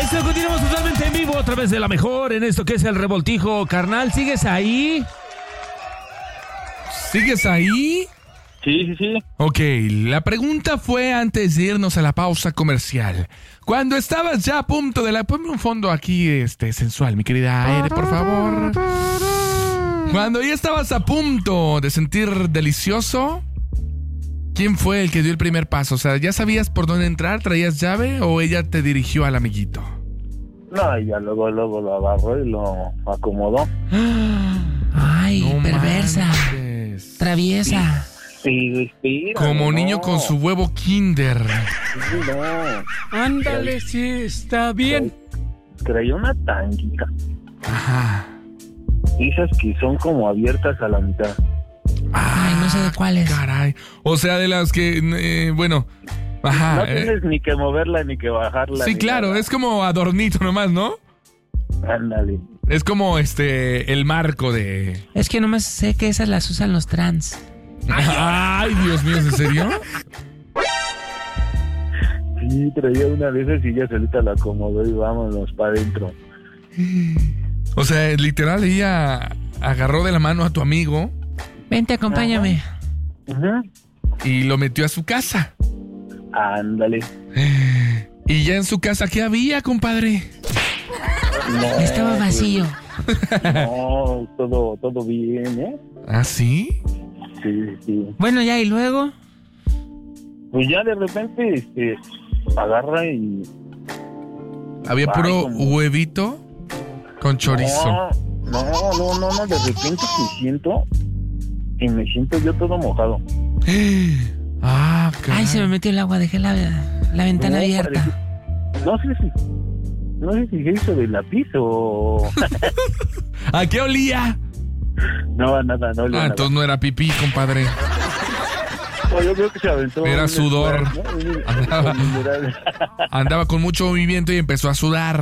Listo, continuamos totalmente en vivo a través de La Mejor en esto que es el revoltijo. Carnal, ¿sigues ahí? ¿Sigues ahí? Sí. Ok, la pregunta fue antes de irnos a la pausa comercial. Cuando estabas ya a punto de Ponme un fondo aquí, sensual, mi querida Aire, por favor. Cuando ya estabas a punto de sentir delicioso, ¿quién fue el que dio el primer paso? O sea, ¿ya sabías por dónde entrar? ¿Traías llave o ella te dirigió al amiguito? No, ya luego lo agarró y lo acomodó. Ay, No perversa, manches. traviesa. Sí, Como niño con su huevo Kinder. Sí, no. Ándale, sí, está bien. Traía una tanguita. Ajá. Esas que son como abiertas a la mitad. Ay, no sé de cuáles. Caray. O sea, de las que, bueno. Ajá. No tienes ni que moverla ni que bajarla. Sí, ni claro, nada. es como adornito nomás, ¿no? Ándale. Es como el marco de... Es que nomás sé que esas las usan los trans. Ay, Dios mío, ¿en serio? Sí, traía una de esas y ya solita la acomodó y vámonos para adentro. O sea, literal, ella agarró de la mano a tu amigo Vente, acompáñame. Ajá. y lo metió a su casa. Ándale. Y ya en su casa, ¿qué había, compadre? No, Estaba vacío. no, todo bien, ¿eh? ¿Ah, sí? Sí. Bueno, ya, y luego. Pues ya de repente, agarra y... Había Ay, puro como- huevito con chorizo. No, de repente me siento yo todo mojado. Ah, caray. Ay, se me metió el agua, dejé la ventana No, abierta. No sé si se hizo de lápiz o... ¿A qué olía? No, nada, no. Ah, entonces no era pipí, compadre. No, yo creo que se aventó. Era un sudor. square, ¿no? Andaba. Un mineral. Andaba con mucho movimiento y empezó a sudar.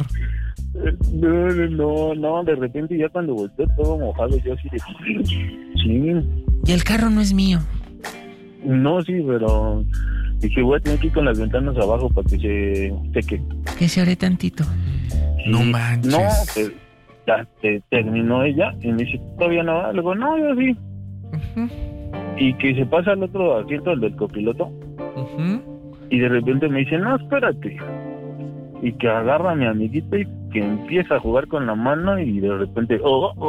No, de repente ya cuando volteó todo mojado, yo así de... Sí, Y el carro no es mío. no, sí, pero... Dije, voy a tener que ir con las ventanas abajo para que se seque. Que se ore tantito. No manches. No, pues ya terminó ella y me dice, todavía no. Le digo, no, yo sí. Y que se pasa al otro asiento, el del copiloto. Ujú. Y de repente me dice, no, espérate. Y que agarra a mi amiguita y que empieza a jugar con la mano y de repente,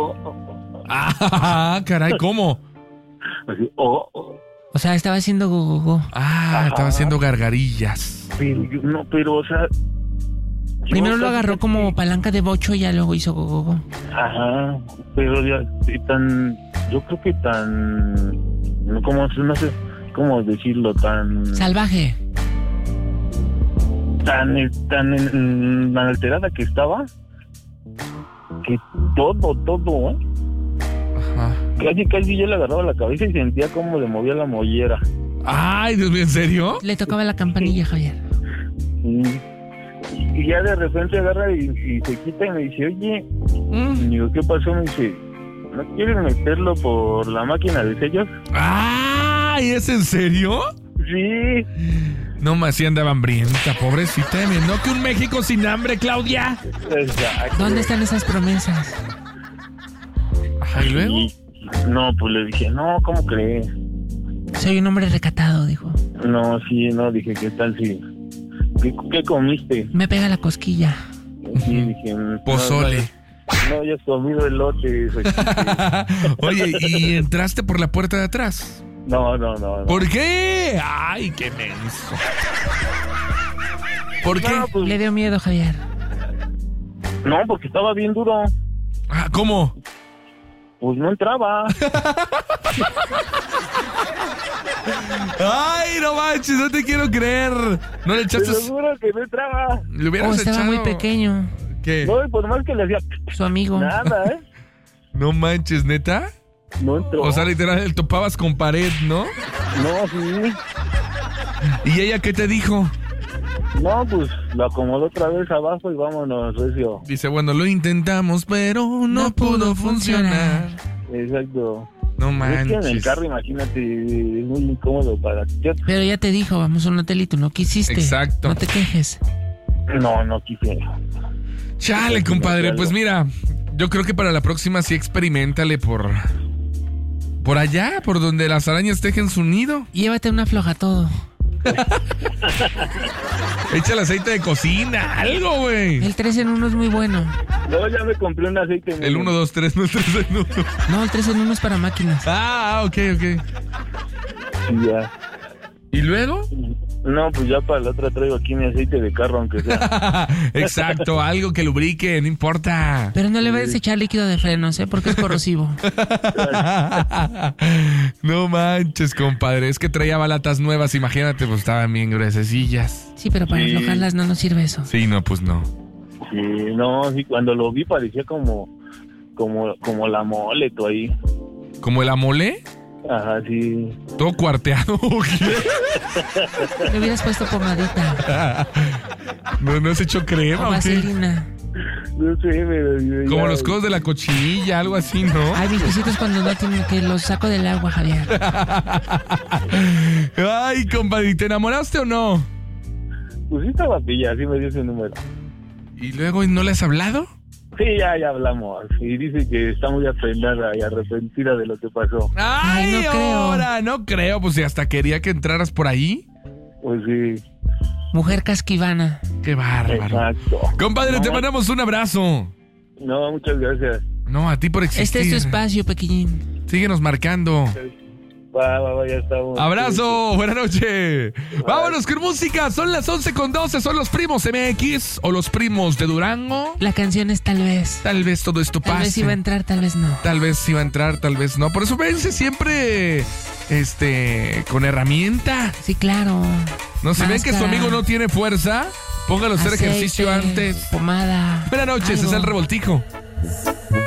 Ah, caray, ¿cómo? así, O sea, estaba haciendo go. Ah, estaba haciendo gargarillas. pero, o sea... Primero yo lo casi agarró como palanca de bocho y ya luego hizo go. Ajá, pero ya, yo creo que no sé cómo decirlo, Salvaje. tan alterada que estaba, que todo, Ajá. casi yo le agarraba la cabeza y sentía como le movía la mollera. Ay, Dios mío, ¿en serio? Le tocaba la campanilla, Javier. Y ya de repente agarra y se quita y me dice, oye, y digo, ¿qué pasó? Me dice, ¿no quieres meterlo por la máquina de sellos? Ay, ¿es en serio? Sí. No más, sí andaba hambrienta, pobrecita. ¿No que un México sin hambre, Claudia? Exacto. ¿Dónde están esas promesas? Ajá, ¿y luego? No, pues le dije, no, ¿cómo crees? Soy un hombre recatado, dijo. No, sí, no, dije, ¿qué tal si? ¿Qué comiste? Me pega la cosquilla. Sí, dije, Pozole. No hayas comido elote. Oye, ¿y entraste por la puerta de atrás? No. ¿Por qué? Ay, qué menso. ¿Por qué? No, pues, Le dio miedo, Javier. no, porque estaba bien duro. Ah, ¿cómo? Pues no entraba. Ay, no manches, no te quiero creer. No le Te echaste... lo juro que no entraba. Le hubieras Estaba echado... muy pequeño. ¿Qué? No, y por más que le hacía Su amigo. nada, No manches, ¿neta? No entró. O sea, literal, topabas con pared, ¿no? No, sí. ¿Y ella qué te dijo? No, pues lo acomodó otra vez abajo y vámonos, recio. Dice, bueno, lo intentamos, pero no pudo funcionar. Exacto. No Es que en el manches. carro, imagínate, es muy incómodo para ti. Pero ya te dijo, vamos a un hotelito, no quisiste. Exacto. No te quejes. No quise. Chale, compadre, pues mira, yo creo que para la próxima sí experimentale por allá, por donde las arañas tejen su nido. Llévate una floja todo. Echa el aceite de cocina, algo, güey. El 3 en 1 es muy bueno. No, ya me compré un aceite. El 1, 2, 3, no es 3 en 1. No, el 3 en 1 es para máquinas. Ah, ok. Y ya. ¿Y luego? No, pues ya para la otra traigo aquí mi aceite de carro, aunque sea. Exacto, algo que lubrique, no importa. Pero no le vayas a echar líquido de frenos, porque es corrosivo. No manches, compadre. Es que traía balatas nuevas, imagínate, pues estaban bien gruesecillas. Sí, pero para Sí. aflojarlas no nos sirve eso. Sí, no, pues no. Sí, no, sí, cuando lo vi parecía como la mole, tú ahí. ¿Como el amolé? Ajá, sí. ¿Todo cuarteado? Le hubieras puesto pomadita ¿No has hecho o crema o qué? vaselina. No sé, pero... Como ya- los codos de la cochinilla, algo así, ¿no? Ay, mis pisitos cuando no tienen que los saco del agua, Javier. Ay, compadre, ¿te enamoraste o no? Pues sí estaba pilla, sí me dio ese número. ¿Y luego no le has hablado? Sí, ya hablamos. Y dice que está muy apenada y arrepentida de lo que pasó. Ay, no creo. ahora, no creo, pues si hasta quería que entraras por ahí. Pues sí, Mujer casquivana. Qué bárbaro. exacto. Compadre, No, te mandamos un abrazo. No, muchas gracias. No, a ti por existir. Este es tu espacio, pequeñín. Síguenos marcando. Va, ya estamos. Abrazo, buena noche. Vámonos con música. Son las 11:12. Son los Primos MX o los Primos de Durango. La canción es Tal vez. Tal vez todo esto Tal vez pase. iba a entrar, tal vez no. Tal vez iba a entrar, tal vez no. Por eso vence siempre con herramienta. Sí, claro. No, si ven que su Máscara, amigo no tiene fuerza, póngalo a hacer aceite, ejercicio antes. Pomada. Buenas noches, algo. es el Revoltijo.